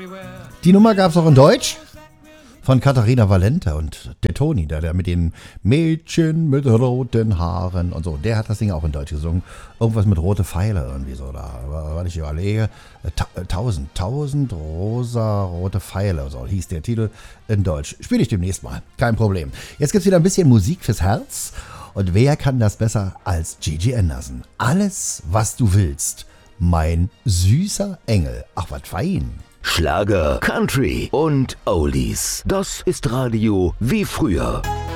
Die Nummer gab es auch in Deutsch von Katharina Valente und der Toni, der mit den Mädchen mit roten Haaren und so, der hat das Ding auch in Deutsch gesungen. Irgendwas mit rote Pfeile irgendwie so da. Weil ich überlege, 1000 rosa rote Pfeile, so hieß der Titel in Deutsch. Spiele ich demnächst mal, kein Problem. Jetzt gibt's wieder ein bisschen Musik fürs Herz. Und wer kann das besser als Gigi Anderson? Alles, was du willst, mein süßer Engel. Ach, was fein. Schlager, Country und Oldies. Das ist Radio wie früher.